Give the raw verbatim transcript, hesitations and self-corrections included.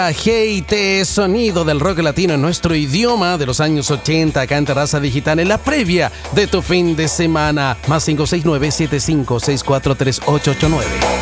G I T, sonido del rock latino en nuestro idioma de los años ochenta, acá en Terraza Digital, en la previa de tu fin de semana. Más cinco seis nueve, siete cinco seis cuatro tres ocho ocho nueve.